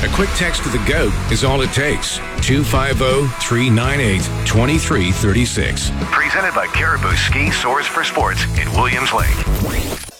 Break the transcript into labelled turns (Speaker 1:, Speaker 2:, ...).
Speaker 1: A quick text to the GOAT is all it takes. 250-398-2336.
Speaker 2: Presented by Caribou Ski Source for Sports in Williams Lake.